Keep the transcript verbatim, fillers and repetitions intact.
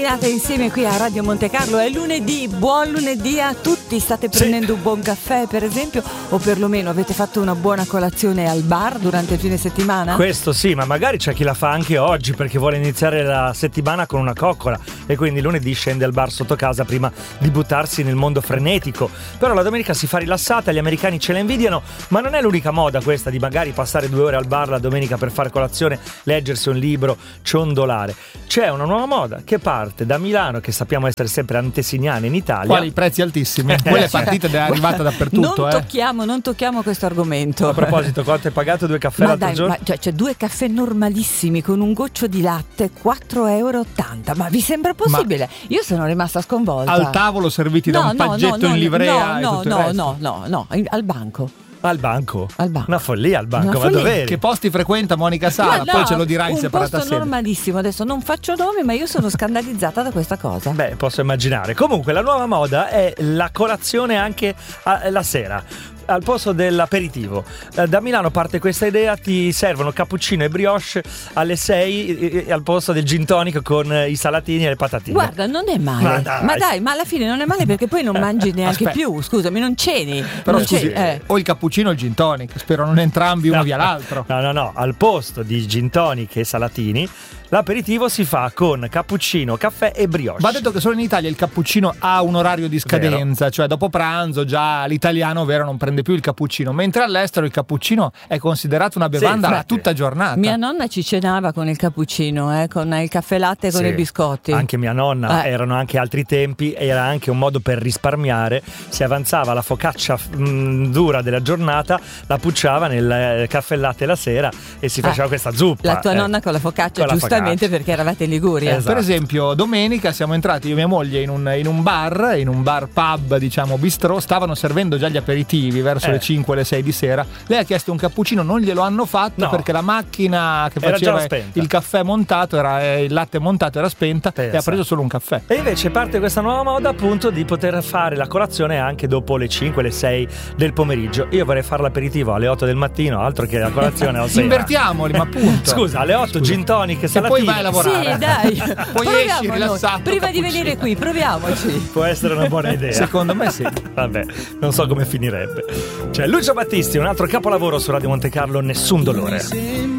Insieme qui a Radio Monte Carlo, è lunedì, buon lunedì a tutti. State prendendo sì. un buon caffè per esempio, o perlomeno avete fatto una buona colazione al bar durante il fine settimana? Questo sì, ma magari c'è chi la fa anche oggi perché vuole iniziare la settimana con una coccola e quindi lunedì scende al bar sotto casa prima di buttarsi nel mondo frenetico. Però la domenica si fa rilassata, gli americani ce la invidiano, ma non è l'unica moda questa di magari passare due ore al bar la domenica per fare colazione, leggersi un libro, ciondolare. C'è una nuova moda che parte da Milano, che sappiamo essere sempre antesignana in Italia. Quali prezzi altissimi? Quella è partita ed è arrivata dappertutto. Non eh. tocchiamo, non tocchiamo questo argomento. A proposito, quanto hai pagato due caffè ma l'altro dai, giorno? Ma cioè, cioè due caffè normalissimi con un goccio di latte, quattro euro e ottanta. Ma vi sembra possibile? Ma io sono rimasta sconvolta. Al tavolo serviti no, da un no, paggetto no, in livrea no, e no, tutto il no, resto. no, no, no, no, al banco. Al banco? Al banco. Una follia al banco, Una ma follia. dov'è? Che posti frequenta Monica Sala? Ma no, poi ce lo dirai in separata un posto sede. normalissimo, adesso non faccio nomi, ma io sono scandalizzata da questa cosa. Beh, posso immaginare. Comunque la nuova moda è la colazione anche a- la sera, al posto dell'aperitivo. Eh, da Milano parte questa idea, ti servono cappuccino e brioche alle sei e, e al posto del gin tonic con eh, i salatini e le patatine. Guarda, non è male. Ma dai. ma dai, ma alla fine non è male perché poi non mangi neanche Aspetta. più, scusami, non ceni. Però non scusi, ceni, eh. o il cappuccino o il gin tonic. Spero non entrambi uno No. via l'altro. No, no, no, al posto di gin tonic e salatini, l'aperitivo si fa con cappuccino, caffè e brioche. Va detto che solo in Italia il cappuccino ha un orario di scadenza, cioè dopo pranzo già l'italiano vero non prende più il cappuccino, mentre all'estero il cappuccino è considerato una bevanda Sì, a tutta giornata. Mia nonna ci cenava con il cappuccino, eh, con il caffè latte e con Sì, i biscotti. Anche mia nonna, Eh. erano anche altri tempi, era anche un modo per risparmiare. Si avanzava la focaccia mh, dura della giornata, la pucciava nel eh, caffè latte la sera e si faceva Ah, questa zuppa. La tua eh. nonna con la focaccia, Con la giustamente, focaccia. perché eravate in Liguria. Esatto. Per esempio domenica siamo entrati io e mia moglie in un, in un bar, in un bar pub diciamo bistrò, stavano servendo già gli aperitivi verso Eh. le cinque le sei di sera. Lei ha chiesto un cappuccino, non glielo hanno fatto No. perché la macchina che Era già faceva spenta. il caffè montato era, eh, il latte montato era spenta Pensa. e ha preso solo un caffè. E invece parte questa nuova moda appunto di poter fare la colazione anche dopo le cinque, le sei del pomeriggio. Io vorrei fare l'aperitivo alle otto del mattino, altro che la colazione alla sera. Invertiamoli, ma appunto. Scusa, alle otto Scusa. gin tonic e E salatini. poi vai a lavorare. Sì, dai. Poi Proviamo esci noi. rilassato, Prima di cappuccino. venire qui, proviamoci. Può essere una buona idea. Secondo me sì. Vabbè, non so come finirebbe. C'è Lucio Battisti, un altro capolavoro su Radio Monte Carlo, Nessun dolore.